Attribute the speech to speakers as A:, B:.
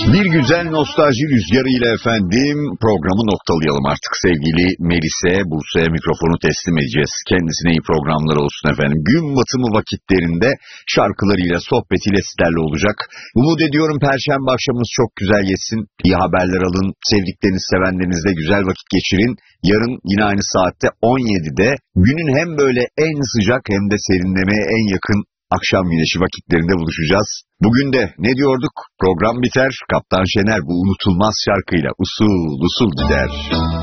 A: Bir güzel nostalji rüzgarıyla efendim programı noktalayalım artık. Sevgili Melis'e, Bursa'ya mikrofonu teslim edeceğiz. Kendisine iyi programlar olsun efendim. Gün batımı vakitlerinde şarkılarıyla, sohbetiyle sizlerle olacak. Umut ediyorum Perşembe akşamınız çok güzel geçsin. İyi haberler alın, sevdikleriniz, sevenlerinizle güzel vakit geçirin. Yarın yine aynı saatte 17'de günün hem böyle en sıcak hem de serinlemeye en yakın akşam güneşi vakitlerinde buluşacağız. Bugün de ne diyorduk? Program biter. Kaptan Şener bu unutulmaz şarkıyla usul usul gider.